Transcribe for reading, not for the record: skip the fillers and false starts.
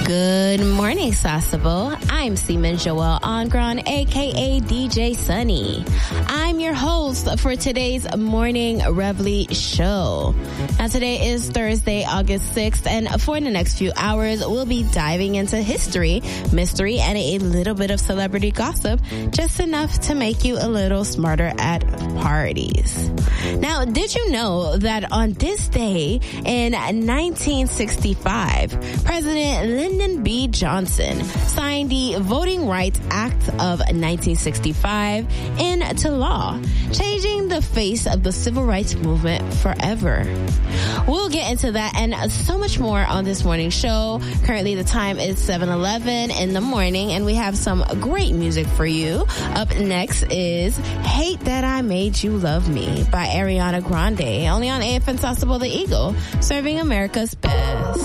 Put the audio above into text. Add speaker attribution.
Speaker 1: Good morning, Sasebo. I'm Seaman Joelle Angron, aka DJ Sunny. I'm your host for today's Morning Reveille show. Now, today is Thursday, August 6th, and for the next few hours, we'll be diving into history, mystery, and a little bit of celebrity gossip, just enough to make you a little smarter at parties. Now, did you know that on this day in 1965, President Lyndon B. Johnson signed the Voting Rights Act of 1965 into law, changing the face of the civil rights movement forever? We'll get into that and so much more on this morning's show. Currently, the time is 7:11 in the morning, and we have some great music for you. Up next is Hate That I Made You Love Me by Ariana Grande, only on AFN Sasebo the Eagle, serving America's best.